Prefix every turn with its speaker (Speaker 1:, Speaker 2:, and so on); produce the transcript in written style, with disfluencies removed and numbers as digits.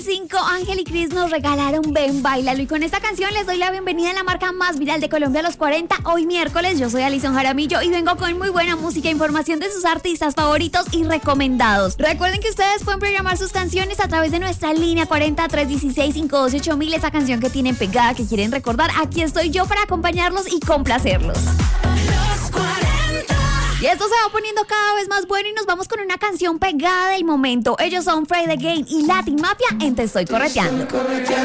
Speaker 1: 2005, Ángel y Cris nos regalaron Ven, Báilalo. Y con esta canción les doy la bienvenida a la marca más viral de Colombia a los 40. Hoy miércoles, yo soy Alison Jaramillo y vengo con muy buena música, información de sus artistas favoritos y recomendados. Recuerden que ustedes pueden programar sus canciones a través de nuestra línea 40-316-528-1000. Esa canción que tienen pegada, que quieren recordar, aquí estoy yo para acompañarlos y complacerlos.
Speaker 2: Los 40.
Speaker 1: Y esto se va poniendo cada vez más bueno y nos vamos con una canción pegada del momento. Ellos son Fred Again y Latin Mafia en Te Estoy Correteando.